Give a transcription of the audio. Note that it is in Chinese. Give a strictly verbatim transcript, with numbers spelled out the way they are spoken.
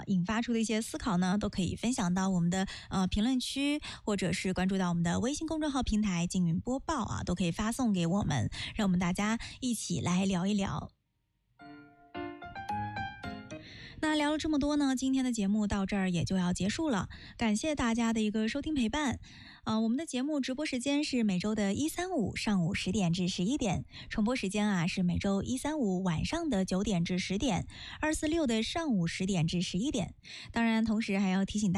引发出的一些思考呢，都可以分享到我们的呃评论区，或者是关注到我们的微信公众号平台静云播报啊，都可以发送给我们，让我们大家一起来聊一聊。那聊了这么多呢，今天的节目到这儿也就要结束了，感谢大家的一个收听陪伴。呃，我们的节目直播时间是每周的一三五上午十点至十一点，重播时间啊是每周一三五晚上的九点至十点，二四六的上午十点至十一点。当然，同时还要提醒大家。